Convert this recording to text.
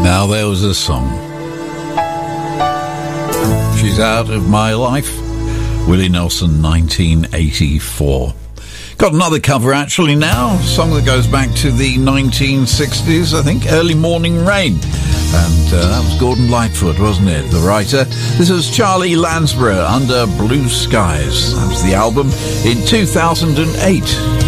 Now there was a song. She's Out of My Life. Willie Nelson, 1984. Got another cover actually now. A song that goes back to the 1960s, I think. Early Morning Rain. And that was Gordon Lightfoot, wasn't it? The writer. This was Charlie Lansborough, Under Blue Skies. That was the album in 2008.